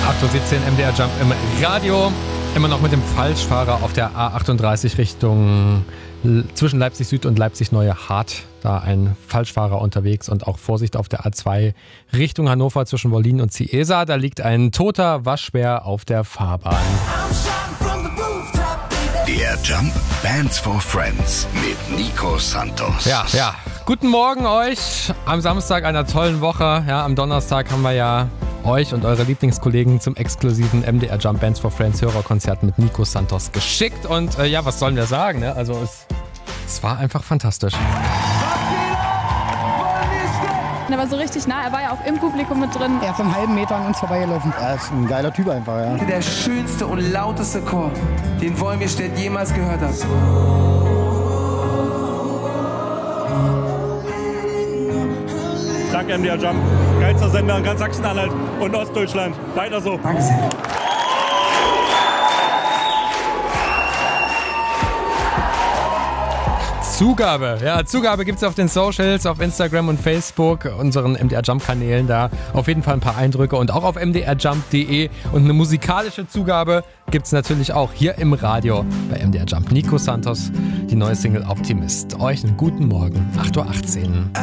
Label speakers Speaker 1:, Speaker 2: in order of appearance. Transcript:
Speaker 1: 8:17 Uhr MDR Jump im Radio. Immer noch mit dem Falschfahrer auf der A38 Richtung zwischen Leipzig Süd und Leipzig Neue Hart. Da ein Falschfahrer unterwegs und auch Vorsicht auf der A2 Richtung Hannover zwischen Wollin und Ciesa. Da liegt ein toter Waschbär auf der Fahrbahn.
Speaker 2: Der Jump Bands for Friends mit Nico Santos.
Speaker 1: Ja. Guten Morgen euch am Samstag einer tollen Woche. Ja, am Donnerstag haben wir ja euch und eure Lieblingskollegen zum exklusiven MDR Jump Bands for Friends Hörerkonzert mit Nico Santos geschickt. Und was sollen wir sagen? Ne? Also es war einfach fantastisch.
Speaker 3: Er war so richtig nah, er war ja auch im Publikum mit drin.
Speaker 4: Er ist einen halben Meter an uns vorbeigelaufen.
Speaker 5: Er ist ein geiler Typ einfach, ja.
Speaker 6: Der schönste und lauteste Chor, den Wolmirstedt jemals gehört hat.
Speaker 7: Danke MDR Jump, geilster Sender in ganz Sachsen-Anhalt und Ostdeutschland. Weiter so.
Speaker 6: Danke sehr.
Speaker 1: Zugabe gibt's auf den Socials, auf Instagram und Facebook, unseren MDR Jump Kanälen, da auf jeden Fall ein paar Eindrücke und auch auf mdrjump.de und eine musikalische Zugabe gibt's natürlich auch hier im Radio bei MDR Jump. Nico Santos, die neue Single Optimist. Euch einen guten Morgen, 8:18 Uhr.